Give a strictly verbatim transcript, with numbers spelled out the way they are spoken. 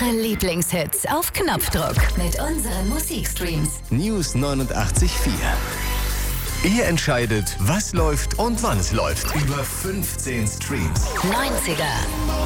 Eure Lieblingshits auf Knopfdruck mit unseren Musikstreams. News neunundachtzig Komma vier. Ihr entscheidet, was läuft und wann es läuft. Über fünfzehn Streams. neunziger,